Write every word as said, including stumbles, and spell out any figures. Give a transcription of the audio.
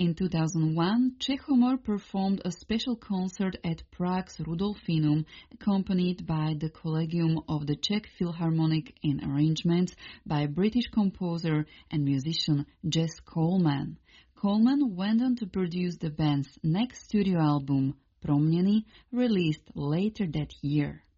In two thousand one, Czech Humor performed a special concert at Prague's Rudolfinum, accompanied by the Collegium of the Czech Philharmonic in arrangements by British composer and musician Jess Coleman. Coleman went on to produce the band's next studio album, Proměny, released later that year.